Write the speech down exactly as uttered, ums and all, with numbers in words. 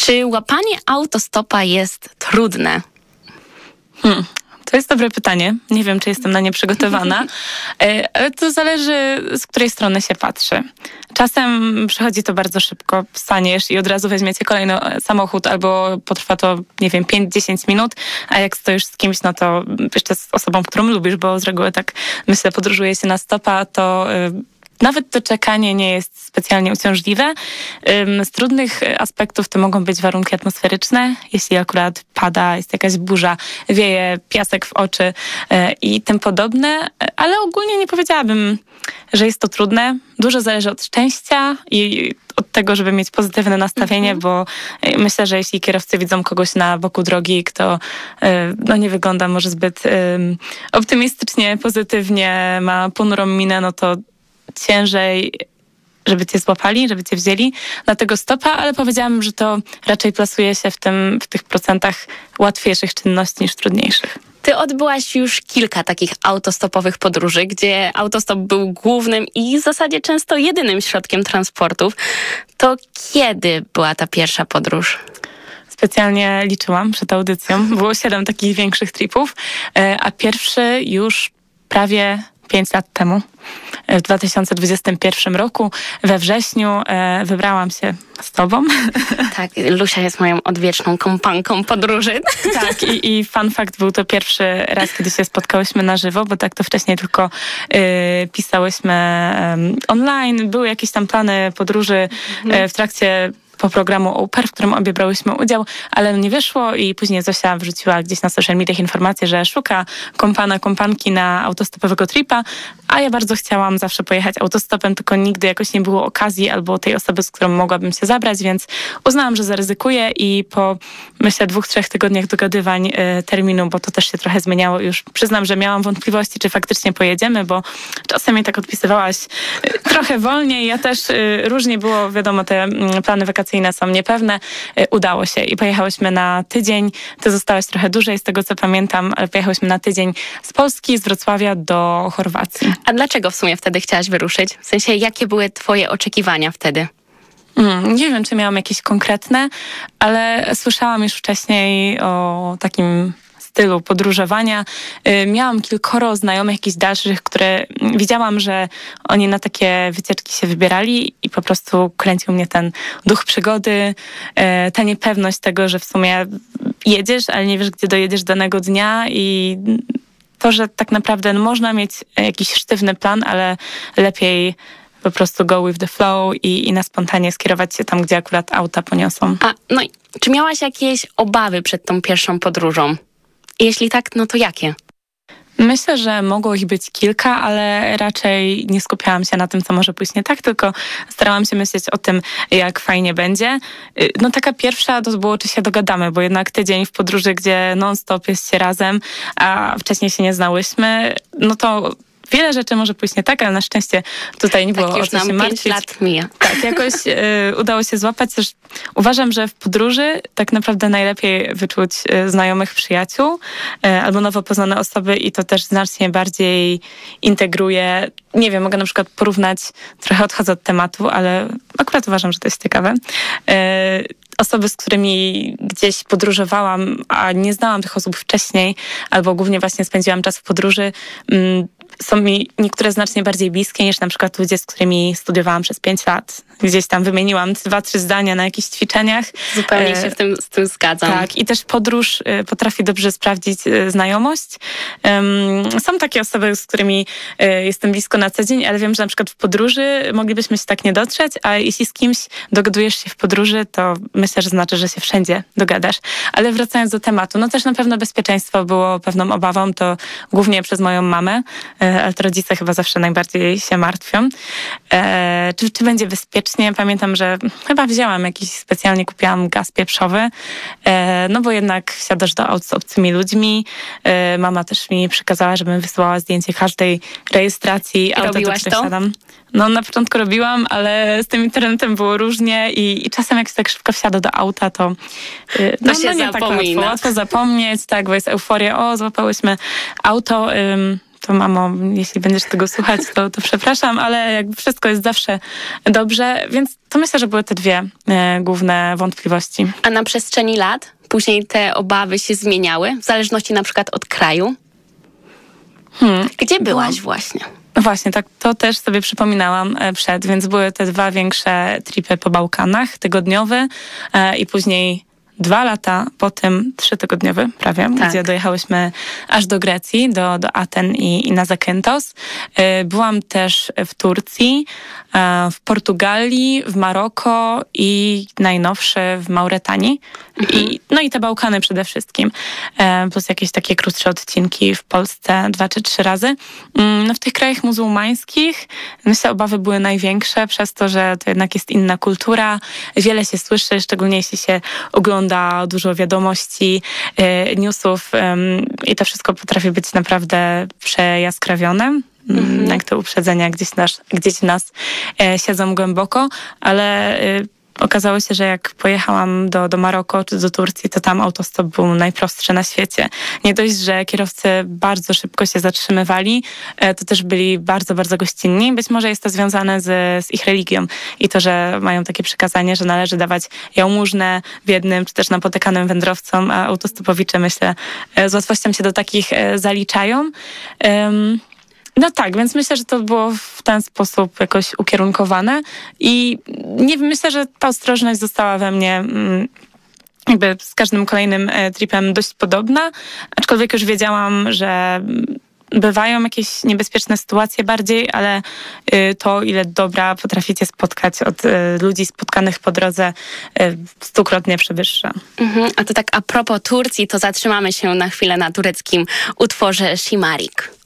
Czy łapanie autostopa jest trudne? Hmm. To jest dobre pytanie. Nie wiem, czy jestem na nie przygotowana, ale to zależy, z której strony się patrzy. Czasem przychodzi to bardzo szybko, wstaniesz i od razu weźmiecie kolejny samochód, albo potrwa to, nie wiem, pięć do dziesięciu minut, a jak stoisz z kimś, no to jeszcze z osobą, którą lubisz, bo z reguły tak, myślę, podróżuje się na stopa, to nawet to czekanie nie jest specjalnie uciążliwe. Z trudnych aspektów to mogą być warunki atmosferyczne, jeśli akurat pada, jest jakaś burza, wieje piasek w oczy i tym podobne, ale ogólnie nie powiedziałabym, że jest to trudne. Dużo zależy od szczęścia i od tego, żeby mieć pozytywne nastawienie, mhm. bo myślę, że jeśli kierowcy widzą kogoś na boku drogi, kto no, nie wygląda może zbyt um, optymistycznie, pozytywnie, ma ponurą minę, no to ciężej, żeby cię złapali, żeby cię wzięli na tego stopa, ale powiedziałam, że to raczej plasuje się w, tym, w tych procentach łatwiejszych czynności niż trudniejszych. Ty odbyłaś już kilka takich autostopowych podróży, gdzie autostop był głównym i w zasadzie często jedynym środkiem transportów. To kiedy była ta pierwsza podróż? Specjalnie liczyłam przed audycją. Było siedem takich większych tripów, a pierwszy już prawie pięć lat temu. W dwa tysiące dwudziestym pierwszym roku, we wrześniu, e, wybrałam się z tobą. Tak, Lusia jest moją odwieczną kompanką podróży. Tak, i, i fun fact, był to pierwszy raz, kiedy się spotkałyśmy na żywo, bo tak to wcześniej tylko y, pisałyśmy y, online. Były jakieś tam plany podróży y, w trakcie po programu Oper, w którym obie brałyśmy udział, ale nie wyszło i później Zosia wrzuciła gdzieś na social mediach informację, że szuka kompana, kompanki na autostopowego tripa, a ja bardzo chciałam zawsze pojechać autostopem, tylko nigdy jakoś nie było okazji albo tej osoby, z którą mogłabym się zabrać, więc uznałam, że zaryzykuję i po, myślę, dwóch, trzech tygodniach dogadywań y, terminu, bo to też się trochę zmieniało, już przyznam, że miałam wątpliwości, czy faktycznie pojedziemy, bo czasem mi tak odpisywałaś y, trochę wolniej, ja też y, różnie było, wiadomo, te y, plany wakacyjne są niepewne. Udało się i pojechałyśmy na tydzień. Ty zostałaś trochę dłużej, z tego co pamiętam, ale pojechałyśmy na tydzień z Polski, z Wrocławia do Chorwacji. A dlaczego w sumie wtedy chciałaś wyruszyć? W sensie, jakie były twoje oczekiwania wtedy? Mm, nie wiem, czy miałam jakieś konkretne, ale słyszałam już wcześniej o takim stylu podróżowania. Miałam kilkoro znajomych jakichś dalszych, które widziałam, że oni na takie wycieczki się wybierali i po prostu kręcił mnie ten duch przygody, ta niepewność tego, że w sumie jedziesz, ale nie wiesz, gdzie dojedziesz danego dnia i to, że tak naprawdę no, można mieć jakiś sztywny plan, ale lepiej po prostu go with the flow i, i na spontanie skierować się tam, gdzie akurat auta poniosą. A, no i czy miałaś jakieś obawy przed tą pierwszą podróżą? Jeśli tak, no to jakie? Myślę, że mogło ich być kilka, ale raczej nie skupiałam się na tym, co może pójść nie tak, tylko starałam się myśleć o tym, jak fajnie będzie. No taka pierwsza to było, czy się dogadamy, bo jednak tydzień w podróży, gdzie non-stop jest się razem, a wcześniej się nie znałyśmy, no to wiele rzeczy może pójść nie tak, ale na szczęście tutaj nie było tak, o już co nam się martwić. pięć lat mija. Tak, jakoś y, udało się złapać. Też uważam, że w podróży tak naprawdę najlepiej wyczuć y, znajomych przyjaciół y, albo nowo poznane osoby i to też znacznie bardziej integruje. Nie wiem, mogę na przykład porównać, trochę odchodzę od tematu, ale akurat uważam, że to jest ciekawe. Y, Osoby, z którymi gdzieś podróżowałam, a nie znałam tych osób wcześniej, albo głównie właśnie spędziłam czas w podróży, mm, są mi niektóre znacznie bardziej bliskie niż na przykład ludzie, z którymi studiowałam przez pięć lat. Gdzieś tam wymieniłam dwa, trzy zdania na jakichś ćwiczeniach. Zupełnie się w tym, z tym zgadzam. Tak, i też podróż potrafi dobrze sprawdzić znajomość. Są takie osoby, z którymi jestem blisko na co dzień, ale wiem, że na przykład w podróży moglibyśmy się tak nie dotrzeć, a jeśli z kimś dogadujesz się w podróży, to myślę, że znaczy, że się wszędzie dogadasz. Ale wracając do tematu, no też na pewno bezpieczeństwo było pewną obawą, to głównie przez moją mamę, ale to rodzice chyba zawsze najbardziej się martwią. E, czy, czy będzie bezpiecznie? Pamiętam, że chyba wzięłam jakiś, specjalnie kupiłam gaz pieprzowy, e, no bo jednak wsiadasz do aut z obcymi ludźmi. E, mama też mi przekazała, żebym wysłała zdjęcie każdej rejestracji auta, robiłaś do której to? wsiadam. No na początku robiłam, ale z tym internetem było różnie i, i czasem jak się tak szybko wsiada do auta, to, yy, no, to się no nie zapomina. tak łatwo, łatwo zapomnieć, tak, bo jest euforia, o, złapałyśmy auto. Ym, to mamo, jeśli będziesz tego słuchać, to, to przepraszam, ale jakby wszystko jest zawsze dobrze, więc to myślę, że były te dwie e, główne wątpliwości. A na przestrzeni lat później te obawy się zmieniały, w zależności na przykład od kraju? Hmm. Gdzie byłaś właśnie? Właśnie, tak to też sobie przypominałam przed, więc były te dwa większe tripy po Bałkanach, tygodniowy e, i później dwa lata po tym trzytygodniowy prawie, tak. gdzie dojechałyśmy aż do Grecji, do, do Aten i, i na Zakynthos. E, byłam też w Turcji, e, w Portugalii, w Maroko i najnowszy w Mauretanii. Mhm. I, no i te Bałkany przede wszystkim. E, plus jakieś takie krótsze odcinki w Polsce dwa czy trzy razy. No w tych krajach muzułmańskich myślę, obawy były największe przez to, że to jednak jest inna kultura. Wiele się słyszy, szczególnie jeśli się ogląda dużo wiadomości, e, newsów e, i to wszystko potrafi być naprawdę przejaskrawione. Mhm. Jak te uprzedzenia gdzieś, nasz, gdzieś w nas e, siedzą głęboko, ale e, okazało się, że jak pojechałam do, do Maroko czy do Turcji, to tam autostop był najprostszy na świecie. Nie dość, że kierowcy bardzo szybko się zatrzymywali, to też byli bardzo, bardzo gościnni. Być może jest to związane z, z ich religią i to, że mają takie przykazanie, że należy dawać jałmużnę biednym czy też napotykanym wędrowcom, a autostopowicze, myślę, z łatwością się do takich zaliczają. Um, No tak, więc myślę, że to było w ten sposób jakoś ukierunkowane i nie myślę, że ta ostrożność została we mnie jakby z każdym kolejnym tripem dość podobna, aczkolwiek już wiedziałam, że bywają jakieś niebezpieczne sytuacje bardziej, ale to, ile dobra potraficie spotkać od ludzi spotkanych po drodze, stukrotnie przewyższa. Mhm. A to tak a propos Turcji, to zatrzymamy się na chwilę na tureckim utworze Shimarik.